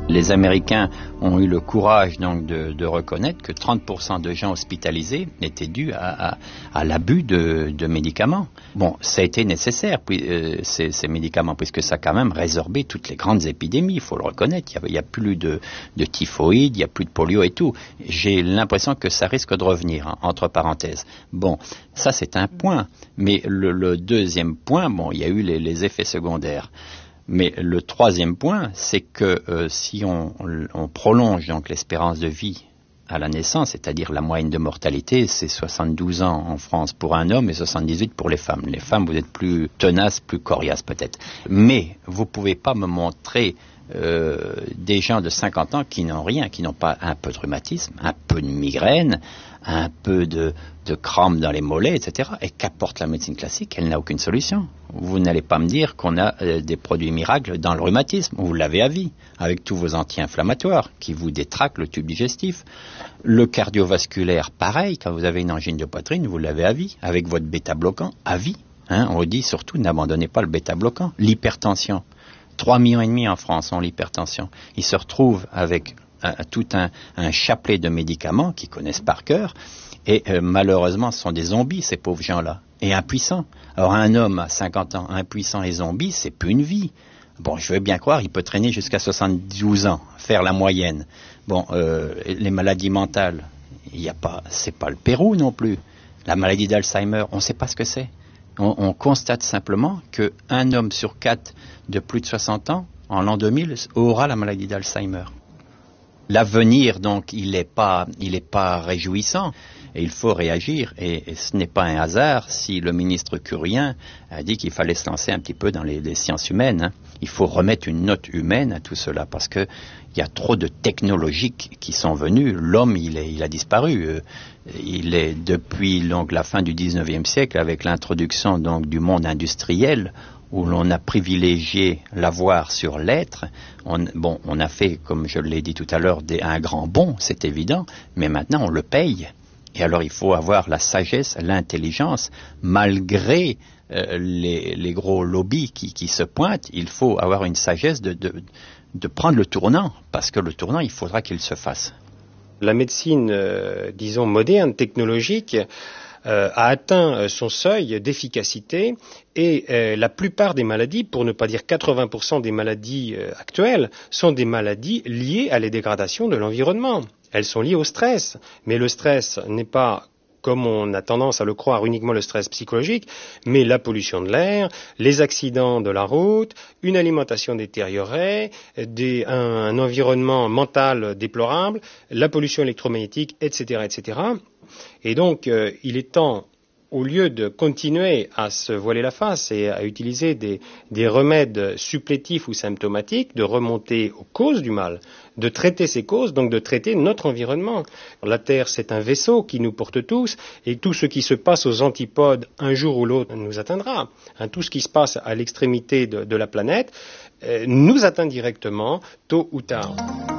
Les Américains ont eu le courage donc de reconnaître que 30% de gens hospitalisés étaient dus à l'abus de médicaments. Bon, ça a été nécessaire, ces médicaments, puisque ça a quand même résorbé toutes les grandes épidémies, il faut le reconnaître. Il n'y a plus de typhoïde, il n'y a plus de polio et tout. J'ai l'impression que ça risque de revenir, hein, entre parenthèses. Bon, ça c'est un point. Mais le deuxième point, bon, il y a eu les effets secondaires. Mais le troisième point, c'est que si on prolonge donc l'espérance de vie à la naissance, c'est-à-dire la moyenne de mortalité, c'est 72 ans en France pour un homme et 78 pour les femmes. Les femmes, vous êtes plus tenaces, plus coriaces peut-être. Mais vous ne pouvez pas me montrer des gens de 50 ans qui n'ont rien, qui n'ont pas un peu de rhumatisme, un peu de migraine, un peu de crampes dans les mollets, etc. Et qu'apporte la médecine classique? Elle n'a aucune solution. Vous n'allez pas me dire qu'on a des produits miracles dans le rhumatisme. Vous l'avez à vie, avec tous vos anti-inflammatoires qui vous détraquent le tube digestif. Le cardiovasculaire, pareil, quand vous avez une angine de poitrine, vous l'avez à vie, avec votre bêta-bloquant, à vie. Hein, on dit surtout, n'abandonnez pas le bêta-bloquant. L'hypertension. 3,5 millions en France ont l'hypertension. Ils se retrouvent avec tout un chapelet de médicaments qu'ils connaissent par cœur. Et malheureusement, ce sont des zombies, ces pauvres gens-là. Et impuissants. Alors un homme à 50 ans, impuissant et zombie, c'est plus une vie. Bon, je veux bien croire, il peut traîner jusqu'à 72 ans, faire la moyenne. Bon, les maladies mentales, c'est pas le Pérou non plus. La maladie d'Alzheimer, on ne sait pas ce que c'est. On constate simplement qu'un homme sur 4 de plus de 60 ans, en l'an 2000, aura la maladie d'Alzheimer. L'avenir, donc, il n'est pas réjouissant et il faut réagir. Et ce n'est pas un hasard si le ministre Curien a dit qu'il fallait se lancer un petit peu dans les sciences humaines. Hein. Il faut remettre une note humaine à tout cela parce que il y a trop de technologies qui sont venues. L'homme, il a disparu. Il est depuis donc la fin du 19e siècle, avec l'introduction donc du monde industriel, où l'on a privilégié l'avoir sur l'être. On a fait, comme je l'ai dit tout à l'heure, un grand bond, c'est évident, mais maintenant on le paye. Et alors il faut avoir la sagesse, l'intelligence, malgré les gros lobbies qui se pointent, il faut avoir une sagesse de prendre le tournant, parce que le tournant, il faudra qu'il se fasse. La médecine, disons, moderne, technologique, a atteint son seuil d'efficacité et la plupart des maladies, pour ne pas dire 80% des maladies actuelles, sont des maladies liées à la dégradation de l'environnement. Elles sont liées au stress, mais le stress n'est pas, comme on a tendance à le croire, uniquement le stress psychologique, mais la pollution de l'air, les accidents de la route, une alimentation détériorée, un environnement mental déplorable, la pollution électromagnétique, etc., etc. Et donc, il est temps, au lieu de continuer à se voiler la face et à utiliser des remèdes supplétifs ou symptomatiques, de remonter aux causes du mal, de traiter ces causes, donc de traiter notre environnement. La Terre, c'est un vaisseau qui nous porte tous, et tout ce qui se passe aux antipodes, un jour ou l'autre, nous atteindra. Tout ce qui se passe à l'extrémité de la planète nous atteint directement, tôt ou tard.